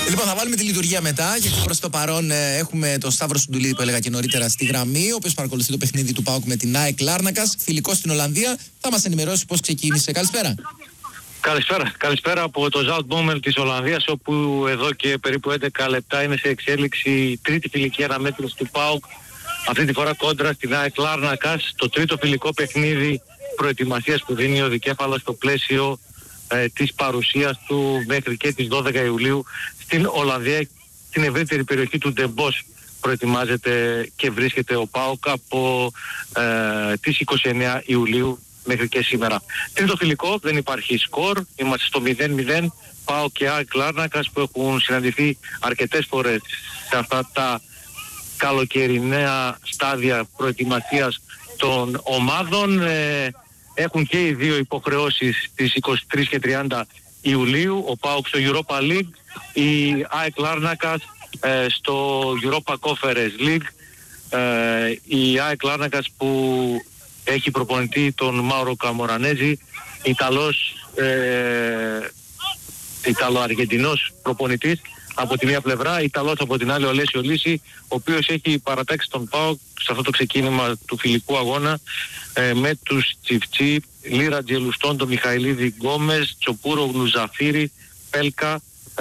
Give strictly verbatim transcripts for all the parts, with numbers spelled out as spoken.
Λοιπόν, θα βάλουμε τη λειτουργία μετά, γιατί προς το παρόν ε, έχουμε τον Σταύρο Σουντουλίδη που έλεγα και νωρίτερα στη γραμμή, ο οποίος παρακολουθεί το παιχνίδι του ΠΑΟΚ με την ΑΕΚ Λάρνακας, φιλικό στην Ολλανδία. Θα μας ενημερώσει πώς ξεκίνησε. Καλησπέρα. Καλησπέρα. Καλησπέρα από το Zoutbommel της Ολλανδίας, όπου εδώ και περίπου έντεκα λεπτά είναι σε εξέλιξη η τρίτη φιλική αναμέτρηση του ΠΑΟΚ. Αυτή τη φορά κόντρα στην ΑΕΚ Λάρνακας, το τρίτο φιλικό παιχνίδι προετοιμασίας που δίνει ο δικέφαλος στο πλαίσιο ε, της παρουσίας του μέχρι και τις δώδεκα Ιουλίου στην Ολλανδία, στην ευρύτερη περιοχή του Ντεμπός. Προετοιμάζεται και βρίσκεται ο ΠΑΟΚ από ε, τις είκοσι εννέα Ιουλίου μέχρι και σήμερα. Τρίτο φιλικό, δεν υπάρχει σκορ, είμαστε στο μηδέν μηδέν. ΠΑΟΚ και ΑΕΚ Λάρνακας που έχουν συναντηθεί αρκετές φορές σε αυτά τα καλοκαιρινά στάδια προετοιμασίας των ομάδων. Ε, έχουν και οι δύο υποχρεώσεις στις είκοσι τρεις και τριάντα Ιουλίου, ο ΠΑΟΚ στο Europa League, η ΑΕΚ Λάρνακας ε, στο Europa Conference League. Ε, η ΑΕΚ Λάρνακας που έχει προπονητή τον Μάουρο Καμορανέζη, Ιταλός, ε, Ιταλο-Αργεντινός προπονητής από τη μία πλευρά, Ιταλός από την άλλη ο Λέσιο Λύση, ο οποίος έχει παρατάξει τον ΠΑΟΚ σε αυτό το ξεκίνημα του φιλικού αγώνα ε, με τους Τσιφτσί, Λίρα Τζελουστόν, τον Μιχαηλίδη Γκόμες, Τσοπούρο Ζαφύρη, Πέλκα,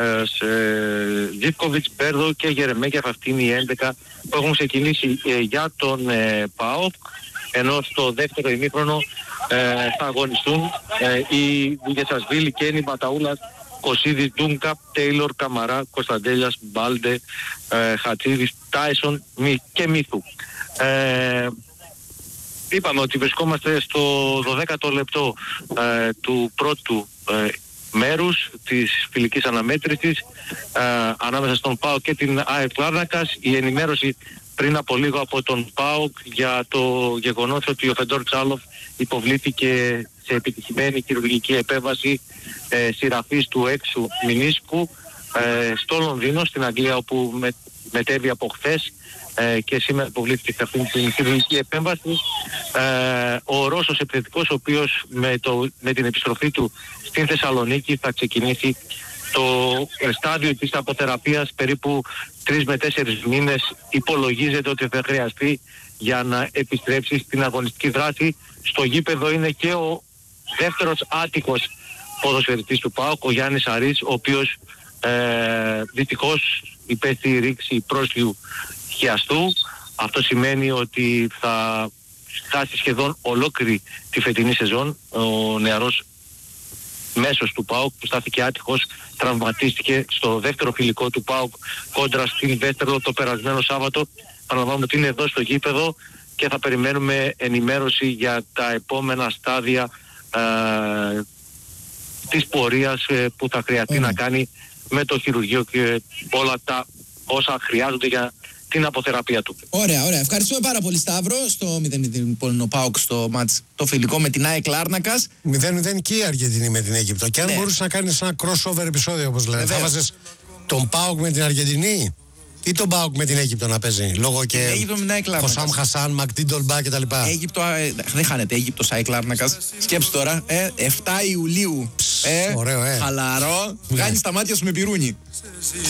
Ζίβκοβιτς, Μπέρδο και Γερεμέγεφ. Αυτή είναι οι έντεκα που έχουν ξεκινήσει ε, για τον ε, ΠΑΟΚ, ενώ στο δεύτερο ημίχρονο ε, θα αγωνιστούν ε, οι Βουγεσασβίλη, Κένι, Μπαταούλας, Κωσίδης, Ντούνκα, Τέιλορ, Καμαρά, Κωνσταντέλιας, Μπάλντε, ε, Χατσίδης, Τάισον Μι, και Μίθου. Ε, είπαμε ότι βρισκόμαστε στο δωδέκατο λεπτό ε, του πρώτου ε, μέρους της φιλικής αναμέτρησης ε, ανάμεσα στον ΠΑΟΚ και την ΑΕΚ Λάρνακας. Η ενημέρωση πριν από λίγο από τον ΠΑΟΚ για το γεγονός ότι ο Φεντόρ Τσάλοφ υποβλήθηκε σε επιτυχημένη χειρουργική επέμβαση ε, σειραφής του έξου μηνίσκου ε, στο Λονδίνο, στην Αγγλία, όπου με, μετέβη από χθες ε, και σήμερα υποβλήθηκε σε αυτήν την χειρουργική επέμβαση. Ε, ο Ρώσος επιθετικός, ο οποίος με, το, με την επιστροφή του στην Θεσσαλονίκη θα ξεκινήσει το στάδιο της αποθεραπείας περίπου τρεις με τέσσερις μήνες. Υπολογίζεται ότι θα χρειαστεί για να επιστρέψει στην αγωνιστική δράση. Στο γήπεδο είναι και ο δεύτερος άτυχος ποδοσφαιριστής του ΠΑΟΚ, ο Γιάννης Αρής, ο οποίος ε, δυστυχώς υπέστη ρήξη πρόσλιου χιαστού. Αυτό σημαίνει ότι θα χάσει σχεδόν ολόκληρη τη φετινή σεζόν. Ο νεαρός μέσος του ΠΑΟΚ που στάθηκε άτυχος τραυματίστηκε στο δεύτερο φιλικό του ΠΑΟΚ κόντρα στην Βέστερλο το περασμένο Σάββατο. Παραλαμβάνουμε ότι είναι εδώ στο γήπεδο και θα περιμένουμε ενημέρωση για τα επόμενα στάδια ε, της πορείας ε, που θα χρειαστεί mm. να κάνει με το χειρουργείο και όλα τα όσα χρειάζονται για την αποθεραπεία του. Ωραία, ωραία. Ευχαριστούμε πάρα πολύ, Σταύρο. Στο μηδέν μηδέν ο ΠΑΟΚ στο μάτς το φιλικό με την ΑΕΚ Λάρνακας. μηδέν μηδέν και η Αργεντινή με την Αίγυπτο. Και αν ναι. μπορούσε να κάνεις ένα crossover επεισόδιο, όπως λένε, θα βάζεις τον ΠΑΟΚ με την Αργεντινή ή τον ΠΑΟΚ με την Αίγυπτο να παίζει, λόγω και Χωσάμ Χασάν, Μακτίν Ντολμπά κτλ. Αίγυπτο, ε, δεν χάνεται, Αίγυπτος ΑΕΚ Λάρνακας. Σκέψου τώρα, ε, εφτά Ιουλίου. Ε, Ωραίο, ε. Χαλαρό, βγάνεις τα μάτια σου με πυρούνι.